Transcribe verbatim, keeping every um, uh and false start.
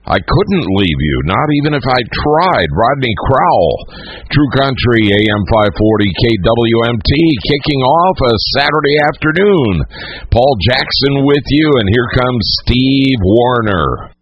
I couldn't leave you, not even if I tried. Rodney Crowell, True Country, A M five forty K W M T, kicking off a Saturday afternoon. Paul Jackson with you, and here comes Steve Warner.